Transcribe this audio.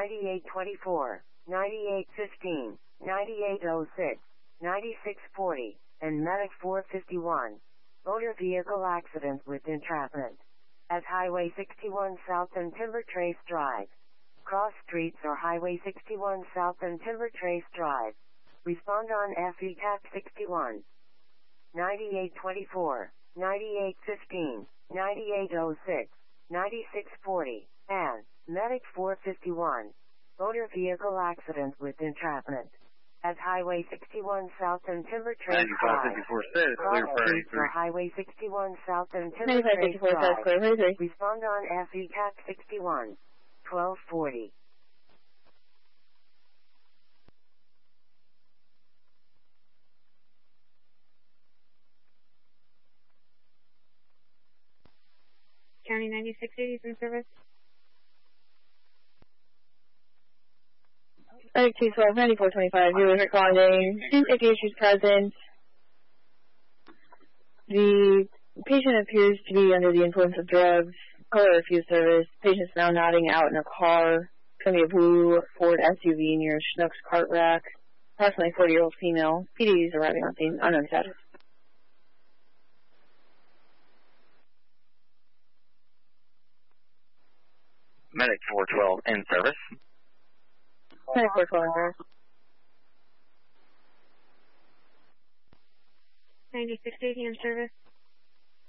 9824, 9815, 9806, 9640, and Medic 451. Motor vehicle accident with entrapment. At Highway 61 South and Timber Trace Drive. Cross streets or Highway 61 South and Timber Trace Drive. Respond on FECAT 61. 9824, 9815, 9806, 9640, and Medic 451. Motor vehicle accident with entrapment. At Highway 61 South and Timber Trace Drive. Cross streets or Highway 61 South and Timber Trace Drive. Respond on FECAT 61. 1240. County 9680 in service. Medic 212, 9425, you were responding. Safety issues present. The patient appears to be under the influence of drugs. Caller refused service. Patient's now nodding out in a car. It's going to be a blue Ford SUV near Schnucks cart rack. Approximately 40-year-old female. PD is arriving on scene. Unknown status. Medic 412 in service. Medic 412 in service. 9680 in service.